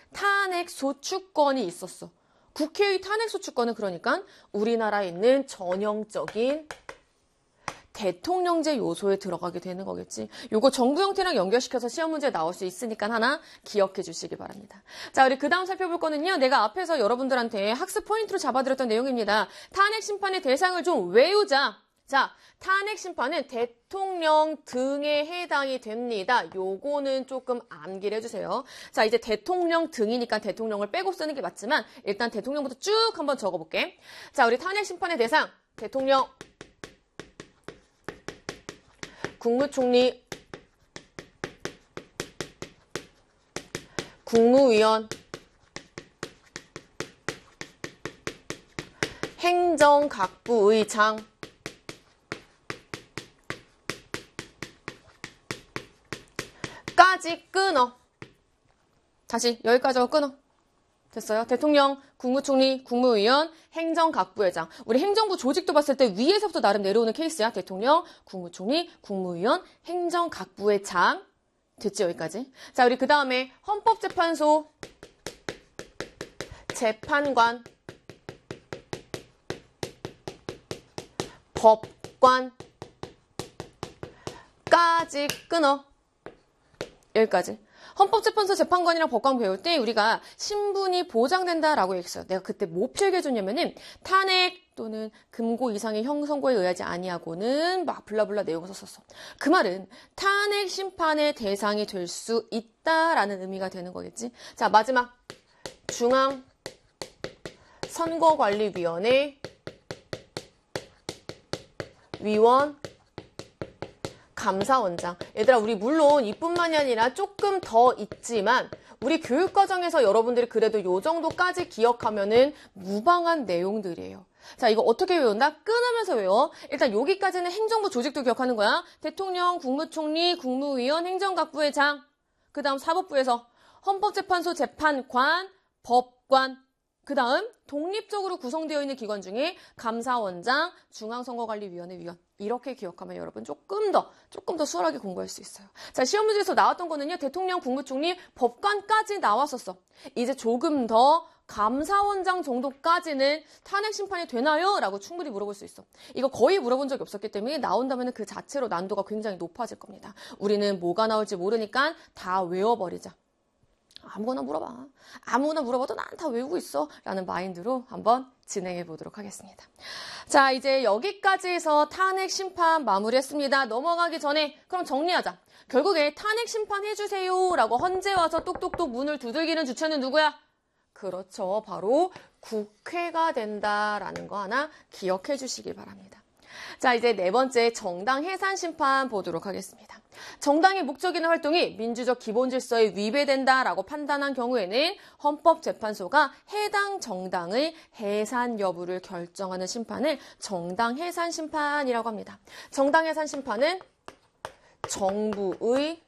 탄핵소추권이 있었어. 국회의 탄핵소추권은 그러니까 우리나라에 있는 전형적인 대통령제 요소에 들어가게 되는 거겠지. 요거 정부 형태랑 연결시켜서 시험 문제 나올 수 있으니까 하나 기억해 주시기 바랍니다. 자, 우리 그 다음 살펴볼 거는요. 내가 앞에서 여러분들한테 학습 포인트로 잡아드렸던 내용입니다. 탄핵 심판의 대상을 좀 외우자. 자, 탄핵 심판은 대통령 등에 해당이 됩니다. 요거는 조금 암기를 해주세요. 자, 이제 대통령 등이니까 대통령을 빼고 쓰는 게 맞지만 일단 대통령부터 쭉 한번 적어볼게. 자, 우리 탄핵 심판의 대상 대통령, 국무총리, 국무위원, 행정각부의장, 까지 끊어. 다시 여기까지 하고 끊어. 됐어요? 대통령, 국무총리, 국무위원, 행정각부회장. 우리 행정부 조직도 봤을 때 위에서부터 나름 내려오는 케이스야. 대통령, 국무총리, 국무위원, 행정각부회장. 됐지 여기까지? 자, 우리 그 다음에 헌법재판소, 재판관, 법관, 까지 끊어. 여기까지. 헌법재판소 재판관이랑 법관 배울 때 우리가 신분이 보장된다라고 했어요. 내가 그때 뭐 필기해줬냐면은 탄핵 또는 금고 이상의 형선고에 의하지 아니하고는 막 블라블라 내용을 썼었어. 그 말은 탄핵 심판의 대상이 될 수 있다라는 의미가 되는 거겠지. 자, 마지막 중앙선거관리위원회 위원, 감사원장. 얘들아, 우리 물론 이뿐만이 아니라 조금 더 있지만 우리 교육과정에서 여러분들이 그래도 요 정도까지 기억하면은 무방한 내용들이에요. 자, 이거 어떻게 외운다? 끊으면서 외워. 일단 여기까지는 행정부 조직도 기억하는 거야. 대통령, 국무총리, 국무위원, 행정각부회장. 그 다음 사법부에서 헌법재판소 재판관, 법관. 그 다음 독립적으로 구성되어 있는 기관 중에 감사원장, 중앙선거관리위원회 위원. 이렇게 기억하면 여러분 조금 더 수월하게 공부할 수 있어요. 자, 시험 문제에서 나왔던 거는요. 대통령, 국무총리, 법관까지 나왔었어. 이제 조금 더 감사원장 정도까지는 탄핵 심판이 되나요? 라고 충분히 물어볼 수 있어. 이거 거의 물어본 적이 없었기 때문에 나온다면 그 자체로 난도가 굉장히 높아질 겁니다. 우리는 뭐가 나올지 모르니까 다 외워버리자. 아무거나 물어봐. 아무거나 물어봐도 난 다 외우고 있어. 라는 마인드로 한번 진행해 보도록 하겠습니다. 자, 이제 여기까지 해서 탄핵 심판 마무리했습니다. 넘어가기 전에 그럼 정리하자. 결국에 탄핵 심판 해주세요 라고 헌재 와서 똑똑똑 문을 두들기는 주체는 누구야? 그렇죠. 바로 국회가 된다라는 거 하나 기억해 주시기 바랍니다. 자, 이제 네 번째 정당 해산 심판 보도록 하겠습니다. 정당의 목적이나 활동이 민주적 기본 질서에 위배된다라고 판단한 경우에는 헌법재판소가 해당 정당의 해산 여부를 결정하는 심판을 정당 해산 심판이라고 합니다. 정당 해산 심판은 정부의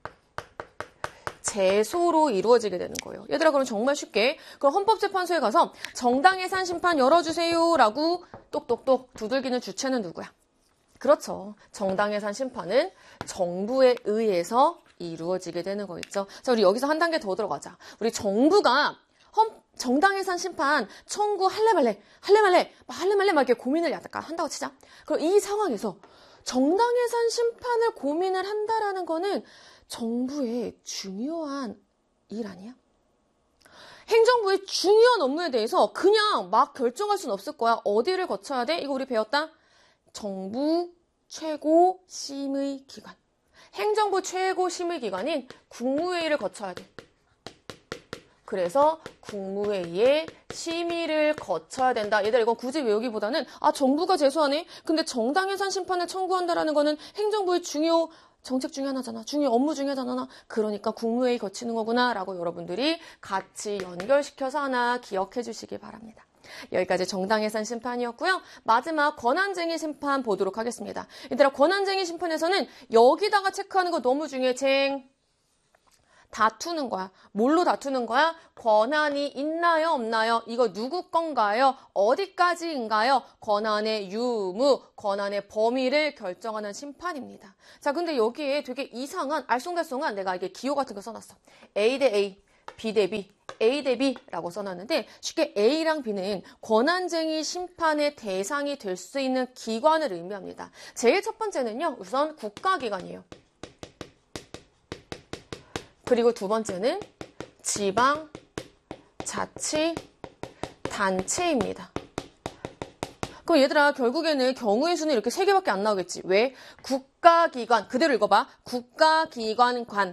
제소로 이루어지게 되는 거예요. 얘들아, 그럼 정말 쉽게 그럼 헌법재판소에 가서 정당 해산 심판 열어주세요라고 똑똑똑 두들기는 주체는 누구야? 그렇죠. 정당 해산 심판은 정부에 의해서 이루어지게 되는 거겠죠. 자, 우리 여기서 한 단계 더 들어가자. 우리 정부가 정당 해산 심판 청구할래 말래 막 이렇게 고민을 약간 한다고 치자. 그럼 이 상황에서 정당 해산 심판을 고민을 한다라는 거는 정부의 중요한 일 아니야? 행정부의 중요한 업무에 대해서 그냥 막 결정할 수는 없을 거야. 어디를 거쳐야 돼? 이거 우리 배웠다? 정부 최고 심의 기관. 행정부 최고 심의 기관인 국무회의를 거쳐야 돼. 그래서 국무회의에 심의를 거쳐야 된다. 얘들아, 이건 굳이 외우기보다는 정부가 제소하네. 근데 정당 해산 심판을 청구한다라는 거는 행정부의 중요 정책 중에 하나잖아. 중요 업무 중에 하나잖아. 그러니까 국무회의 거치는 거구나 라고 여러분들이 같이 연결시켜서 하나 기억해 주시기 바랍니다. 여기까지 정당 해산 심판이었고요. 마지막 권한쟁의 심판 보도록 하겠습니다. 얘들아, 권한쟁의 심판에서는 여기다가 체크하는 거 너무 중요해. 다투는 거야. 뭘로 다투는 거야? 권한이 있나요? 없나요? 이거 누구 건가요? 어디까지인가요? 권한의 유무, 권한의 범위를 결정하는 심판입니다. 자, 근데 여기에 되게 이상한 알쏭달쏭한 내가 이게 기호 같은 거 써놨어. A 대 A, B 대 B, A 대 B라고 써놨는데 쉽게 A랑 B는 권한쟁의 심판의 대상이 될 수 있는 기관을 의미합니다. 제일 첫 번째는요. 우선 국가기관이에요. 그리고 두 번째는 지방자치단체입니다. 그럼 얘들아 결국에는 경우의 수는 이렇게 3개밖에 안 나오겠지. 왜? 국가기관, 그대로 읽어봐. 국가기관관,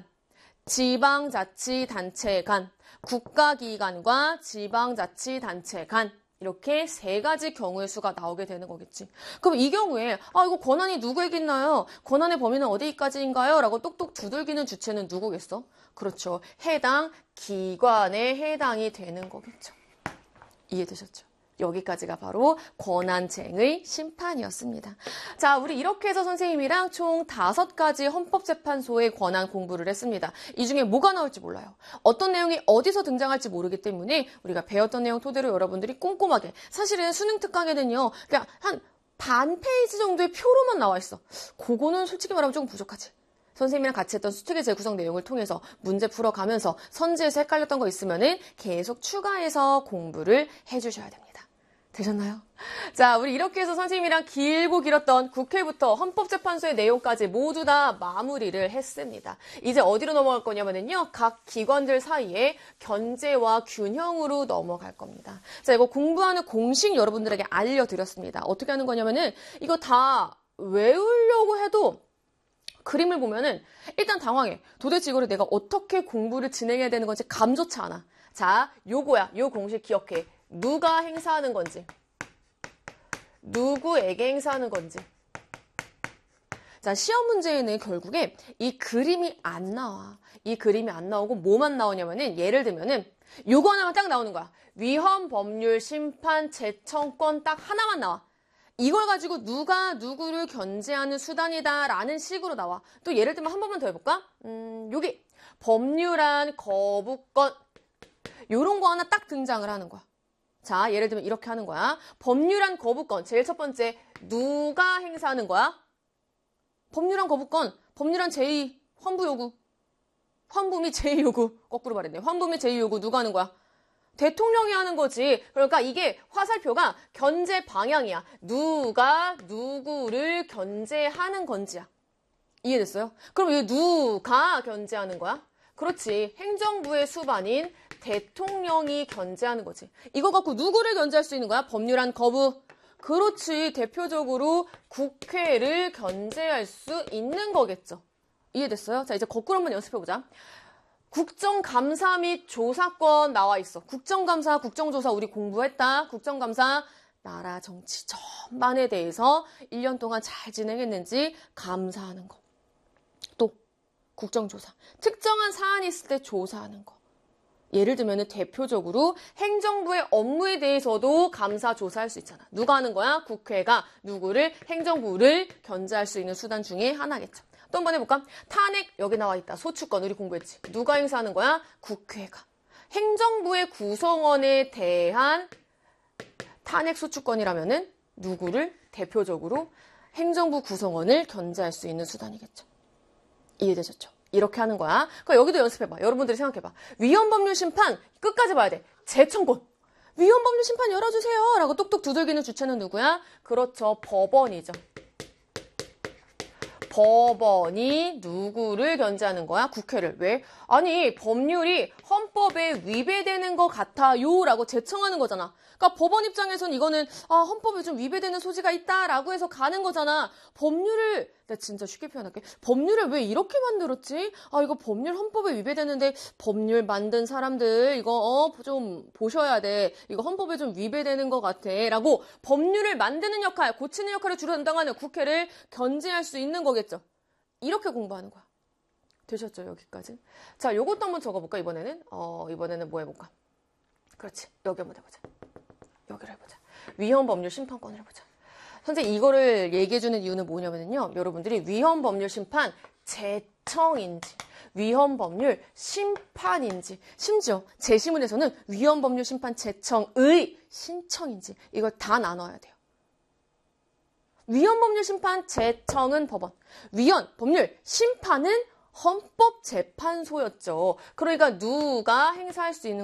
지방자치단체간, 국가기관과 지방자치단체간 이렇게 3가지 경우의 수가 나오게 되는 거겠지. 그럼 이 경우에 이거 권한이 누구에게 있나요? 권한의 범위는 어디까지인가요? 라고 똑똑 두들기는 주체는 누구겠어? 그렇죠. 해당 기관에 해당이 되는 거겠죠. 이해되셨죠? 여기까지가 바로 권한쟁의 심판이었습니다. 자, 우리 이렇게 해서 선생님이랑 총 5가지 헌법재판소의 권한 공부를 했습니다. 이 중에 뭐가 나올지 몰라요. 어떤 내용이 어디서 등장할지 모르기 때문에 우리가 배웠던 내용 토대로 여러분들이 꼼꼼하게, 사실은 수능 특강에는요, 그냥 한 반 페이지 정도의 표로만 나와 있어. 그거는 솔직히 말하면 조금 부족하지. 선생님이랑 같이 했던 수특의 재구성 내용을 통해서 문제 풀어가면서 선지에서 헷갈렸던 거 있으면은 계속 추가해서 공부를 해주셔야 됩니다. 되셨나요? 자, 우리 이렇게 해서 선생님이랑 길고 길었던 국회부터 헌법재판소의 내용까지 모두 다 마무리를 했습니다. 이제 어디로 넘어갈 거냐면요. 각 기관들 사이에 견제와 균형으로 넘어갈 겁니다. 자, 이거 공부하는 공식 여러분들에게 알려드렸습니다. 어떻게 하는 거냐면은 이거 다 외우려고 해도 그림을 보면은 일단 당황해. 도대체 이거를 내가 어떻게 공부를 진행해야 되는 건지 감조차 않아. 자, 요거야. 요 공식 기억해. 누가 행사하는 건지, 누구에게 행사하는 건지. 자, 시험 문제에는 결국에 이 그림이 안 나와. 이 그림이 안 나오고 뭐만 나오냐면은 예를 들면은 요거 하나만 딱 나오는 거야. 위헌 법률 심판 제청권 딱 하나만 나와. 이걸 가지고 누가 누구를 견제하는 수단이다라는 식으로 나와. 또 예를 들면 한 번만 더 해볼까? 여기 법률안 거부권 요런 거 하나 딱 등장을 하는 거야. 자, 예를 들면 이렇게 하는 거야. 법률안 거부권, 제일 첫 번째, 누가 행사하는 거야? 법률안 거부권, 법률안 제2 환부 요구. 환부 및 제2 요구. 거꾸로 말했네. 환부 및 제2 요구 누가 하는 거야? 대통령이 하는 거지. 그러니까 이게 화살표가 견제 방향이야. 누가 누구를 견제하는 건지야. 이해됐어요? 그럼 이 누가 견제하는 거야? 그렇지. 행정부의 수반인 대통령이 견제하는 거지. 이거 갖고 누구를 견제할 수 있는 거야? 법률안 거부. 그렇지. 대표적으로 국회를 견제할 수 있는 거겠죠. 이해됐어요? 자, 이제 거꾸로 한번 연습해보자. 국정감사 및 조사권 나와 있어. 국정감사, 국정조사 우리 공부했다. 국정감사, 나라 정치 전반에 대해서 1년 동안 잘 진행했는지 감사하는 거. 또 국정조사, 특정한 사안이 있을 때 조사하는 거. 예를 들면 대표적으로 행정부의 업무에 대해서도 감사 조사할 수 있잖아. 누가 하는 거야? 국회가 누구를, 행정부를 견제할 수 있는 수단 중에 하나겠죠. 또 한번 해볼까? 탄핵 여기 나와 있다. 소추권 우리 공부했지. 누가 행사하는 거야? 국회가. 행정부의 구성원에 대한 탄핵 소추권이라면은 누구를 대표적으로 행정부 구성원을 견제할 수 있는 수단이겠죠. 이해되셨죠? 이렇게 하는 거야. 그럼 여기도 연습해봐. 여러분들이 생각해봐. 위헌법률 심판 끝까지 봐야 돼. 재청권. 위헌법률 심판 열어주세요. 라고 똑똑 두들기는 주체는 누구야? 그렇죠. 법원이죠. 법원이 누구를 견제하는 거야? 국회를. 왜? 아니 법률이 헌법에 위배되는 것 같아요 라고 제청하는 거잖아. 그러니까 법원 입장에선 이거는 헌법에 좀 위배되는 소지가 있다라고 해서 가는 거잖아. 법률을, 내가 진짜 쉽게 표현할게. 법률을 왜 이렇게 만들었지? 이거 법률 헌법에 위배되는데 법률 만든 사람들 이거 좀 보셔야 돼. 이거 헌법에 좀 위배되는 것 같아. 라고 법률을 만드는 역할, 고치는 역할을 주로 담당하는 국회를 견제할 수 있는 거겠죠. 이렇게 공부하는 거야. 되셨죠? 여기까지. 자, 요것도 한번 적어볼까? 이번에는 뭐 해볼까? 그렇지. 여기 한번 해보자. 여기를 해보자. 위헌법률 심판권을 해보자. 선생님 이거를 얘기해주는 이유는 뭐냐면요. 여러분들이 위헌법률 심판 제청인지 위헌법률 심판인지 심지어 재시문에서는 위헌법률 심판 제청의 신청인지 이걸 다 나눠야 돼요. 위헌법률 심판 제청은 법원, 위헌 법률 심판은 헌법재판소였죠. 그러니까 누가 행사할 수 있는